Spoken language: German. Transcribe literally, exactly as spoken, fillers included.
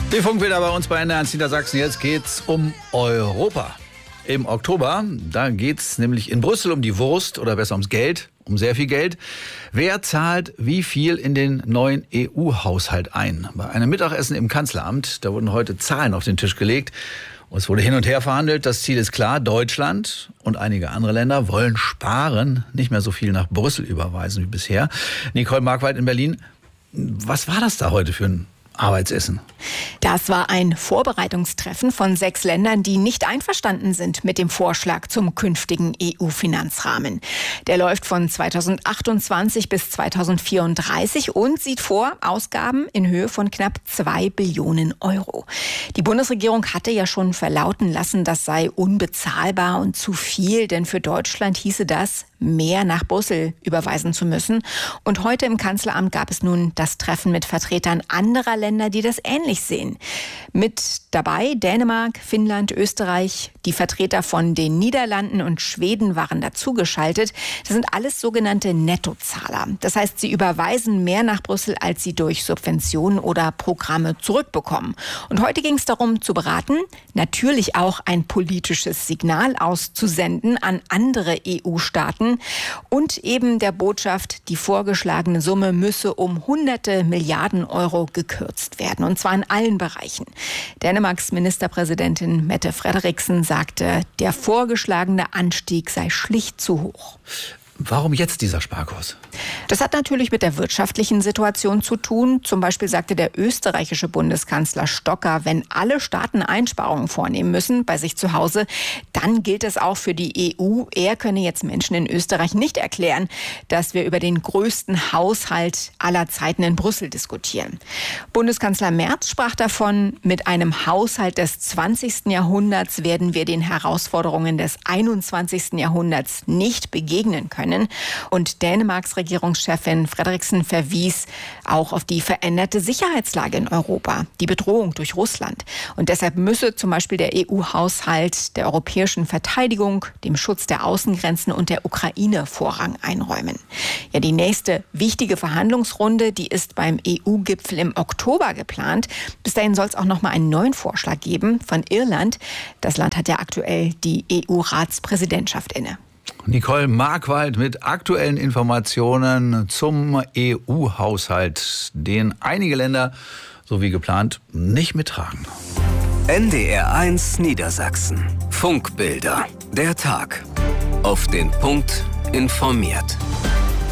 Die Funkbilder bei uns bei N D R eins Niedersachsen. Jetzt geht's um Europa. Im Oktober, da geht's nämlich in Brüssel um die Wurst oder besser ums Geld, um sehr viel Geld. Wer zahlt wie viel in den neuen E U-Haushalt ein? Bei einem Mittagessen im Kanzleramt, da wurden heute Zahlen auf den Tisch gelegt. Und es wurde hin und her verhandelt. Das Ziel ist klar, Deutschland und einige andere Länder wollen sparen, nicht mehr so viel nach Brüssel überweisen wie bisher. Nicole Markwald in Berlin, was war das da heute für ein Arbeitsessen? Das war ein Vorbereitungstreffen von sechs Ländern, die nicht einverstanden sind mit dem Vorschlag zum künftigen E U-Finanzrahmen. Der läuft von zweitausendachtundzwanzig bis zweitausendvierunddreißig und sieht vor Ausgaben in Höhe von knapp zwei Billionen Euro. Die Bundesregierung hatte ja schon verlauten lassen, das sei unbezahlbar und zu viel, denn für Deutschland hieße das, mehr nach Brüssel überweisen zu müssen. Und heute im Kanzleramt gab es nun das Treffen mit Vertretern anderer Länder, die das ähnlich sehen. Mit dabei Dänemark, Finnland, Österreich, die Vertreter von den Niederlanden und Schweden waren dazugeschaltet. Das sind alles sogenannte Nettozahler. Das heißt, sie überweisen mehr nach Brüssel, als sie durch Subventionen oder Programme zurückbekommen. Und heute ging es darum zu beraten, natürlich auch ein politisches Signal auszusenden an andere E U-Staaten und eben der Botschaft, die vorgeschlagene Summe müsse um hunderte Milliarden Euro gekürzt werden, und zwar in allen Bereichen. Dänemarks Ministerpräsidentin Mette Frederiksen sagte, der vorgeschlagene Anstieg sei schlicht zu hoch. Warum jetzt dieser Sparkurs? Das hat natürlich mit der wirtschaftlichen Situation zu tun. Zum Beispiel sagte der österreichische Bundeskanzler Stocker, wenn alle Staaten Einsparungen vornehmen müssen bei sich zu Hause, dann gilt es auch für die E U. Er könne jetzt Menschen in Österreich nicht erklären, dass wir über den größten Haushalt aller Zeiten in Brüssel diskutieren. Bundeskanzler Merz sprach davon, mit einem Haushalt des zwanzigsten Jahrhunderts werden wir den Herausforderungen des einundzwanzigsten Jahrhunderts nicht begegnen können. Und Dänemarks Regierungschefin Frederiksen verwies auch auf die veränderte Sicherheitslage in Europa, die Bedrohung durch Russland. Und deshalb müsse zum Beispiel der E U-Haushalt der europäischen Verteidigung, dem Schutz der Außengrenzen und der Ukraine Vorrang einräumen. Ja, die nächste wichtige Verhandlungsrunde, die ist beim E U-Gipfel im Oktober geplant. Bis dahin soll es auch noch mal einen neuen Vorschlag geben von Irland. Das Land hat ja aktuell die E U-Ratspräsidentschaft inne. Nicole Markwald mit aktuellen Informationen zum E U-Haushalt, den einige Länder, so wie geplant, nicht mittragen. N D R eins Niedersachsen. Funkbilder. Der Tag. Auf den Punkt informiert.